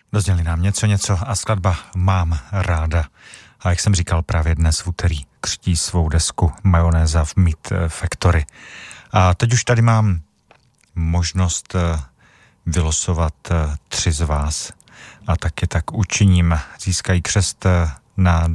Dozněli nám něco a skladba Mám ráda. A jak jsem říkal, právě dnes v úterý křtí svou desku Majonéza v Meat Factory. A teď už tady mám možnost vylosovat 3 z vás. A taky tak učiním. Získají křest na